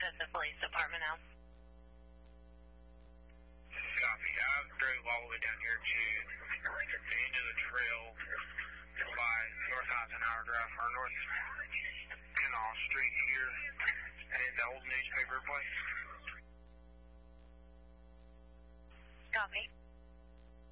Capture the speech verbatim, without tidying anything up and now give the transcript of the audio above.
to the police department now. Copy. I drove all the way down here to the end of the trail by North Eisenhower Drive, or North Canal Street here, and the old newspaper place. Copy.